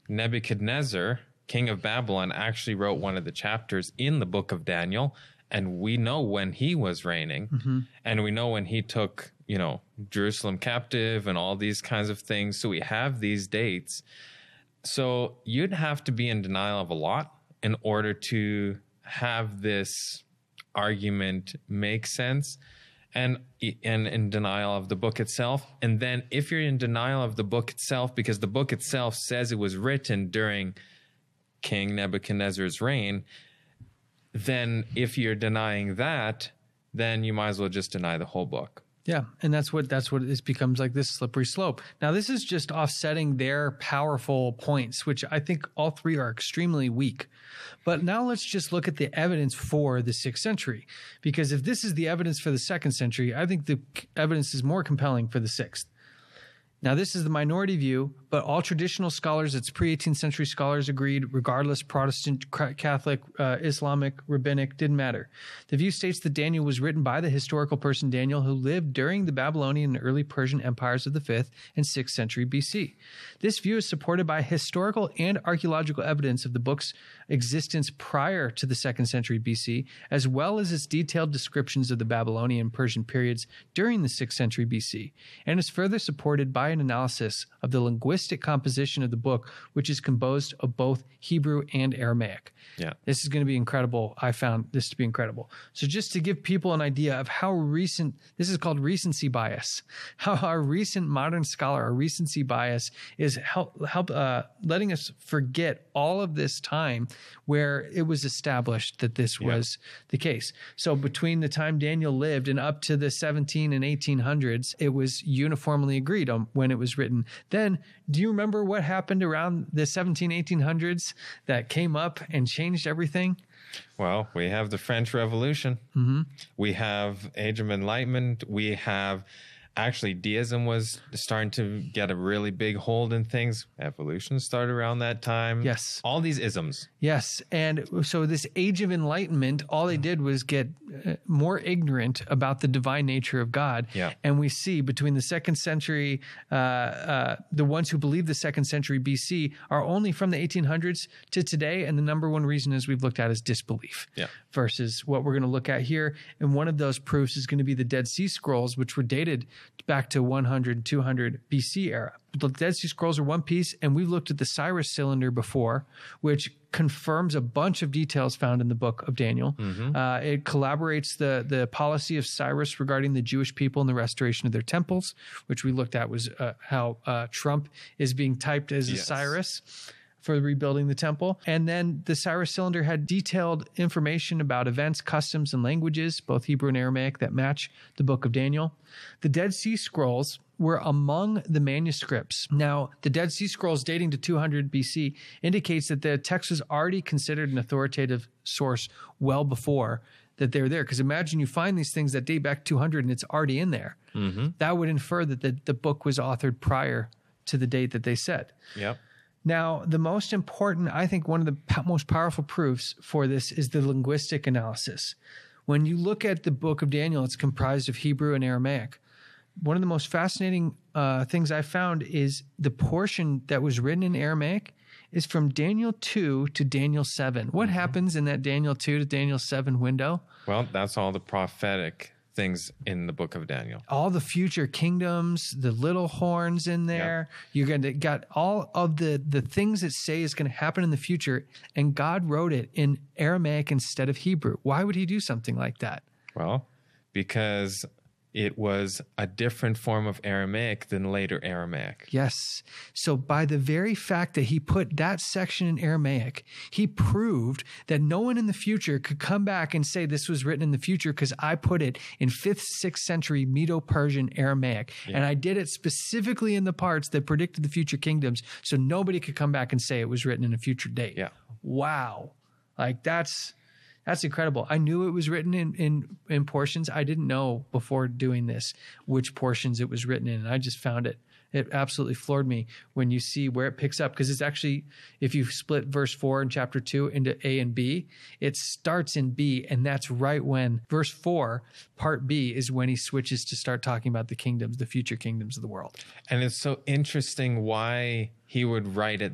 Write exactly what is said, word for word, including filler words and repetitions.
Nebuchadnezzar, king of Babylon, actually wrote one of the chapters in the book of Daniel, and we know when he was reigning, mm-hmm. and we know when he took, you know, Jerusalem captive and all these kinds of things. So we have these dates. So you'd have to be in denial of a lot in order to have this argument make sense, and, and in denial of the book itself. And then if you're in denial of the book itself, because the book itself says it was written during King Nebuchadnezzar's reign, then if you're denying that, then you might as well just deny the whole book. Yeah, and that's what that's what it becomes, like this slippery slope. Now, this is just offsetting their powerful points, which I think all three are extremely weak. But now let's just look at the evidence for the sixth century, because if this is the evidence for the second century, I think the evidence is more compelling for the sixth. Now, this is the minority view, but all traditional scholars, it's pre-eighteenth century scholars agreed, regardless, Protestant, Catholic, uh, Islamic, Rabbinic, didn't matter. The view states that Daniel was written by the historical person Daniel, who lived during the Babylonian and early Persian empires of the fifth and sixth century B C. This view is supported by historical and archaeological evidence of the book's existence prior to the second century B C, as well as its detailed descriptions of the Babylonian and Persian periods during the sixth century B C, and is further supported by an analysis of the linguistic composition of the book, which is composed of both Hebrew and Aramaic. Yeah. This is going to be incredible. I found this to be incredible. So just to give people an idea of how recent, this is called recency bias, how our recent modern scholar, our recency bias is help, help uh, letting us forget all of this time where it was established that this yeah. was the case. So between the time Daniel lived and up to the seventeen and eighteen hundreds, it was uniformly agreed on when it was written. Then, do you remember what happened around the seventeen, eighteen hundreds that came up and changed everything? Well, we have the French Revolution. Mm-hmm. We have Age of Enlightenment. We have actually deism was starting to get a really big hold in things. Evolution started around that time. Yes. All these isms. Yes. And so this Age of Enlightenment, all they did was get uh, more ignorant about the divine nature of God. Yeah. And we see between the second century, uh, uh, the ones who believe the second century B C are only from the eighteen hundreds to today. And the number one reason, as we've looked at, is disbelief. Yeah. Versus what we're going to look at here. And one of those proofs is going to be the Dead Sea Scrolls, which were dated back to one hundred, two hundred B C era. The Dead Sea Scrolls are one piece, and we've looked at the Cyrus cylinder before, which confirms a bunch of details found in the book of Daniel. Mm-hmm. Uh, it collaborates the, the policy of Cyrus regarding the Jewish people and the restoration of their temples, which we looked at was uh, how uh, Trump is being typed as a yes. Cyrus for rebuilding the temple. And then the Cyrus cylinder had detailed information about events, customs, and languages, both Hebrew and Aramaic, that match the book of Daniel. The Dead Sea Scrolls were among the manuscripts. Now, the Dead Sea Scrolls dating to two hundred B C indicates that the text was already considered an authoritative source well before that they were there. Because imagine you find these things that date back two hundred and it's already in there. Mm-hmm. That would infer that the, the book was authored prior to the date that they said. Yep. Now, the most important, I think one of the po- most powerful proofs for this is the linguistic analysis. When you look at the book of Daniel, it's comprised of Hebrew and Aramaic. One of the most fascinating uh, things I found is the portion that was written in Aramaic is from Daniel two to Daniel seven. What mm-hmm. happens in that Daniel two to Daniel seven window? Well, that's all the prophetic things in the book of Daniel. All the future kingdoms, the little horns in there. Yep. You're going to got all of the, the things that say is going to happen in the future. And God wrote it in Aramaic instead of Hebrew. Why would he do something like that? Well, because it was a different form of Aramaic than later Aramaic. Yes. So by the very fact that he put that section in Aramaic, he proved that no one in the future could come back and say this was written in the future because I put it in fifth, sixth century Medo-Persian Aramaic. Yeah. And I did it specifically in the parts that predicted the future kingdoms, so nobody could come back and say it was written in a future date. Yeah. Wow. Like that's... That's incredible. I knew it was written in, in, in portions. I didn't know before doing this which portions it was written in. And I just found it. It absolutely floored me when you see where it picks up. Because it's actually, if you split verse four in chapter two into A and B, it starts in B. And that's right when verse four, part B, is when he switches to start talking about the kingdoms, the future kingdoms of the world. And it's so interesting why he would write it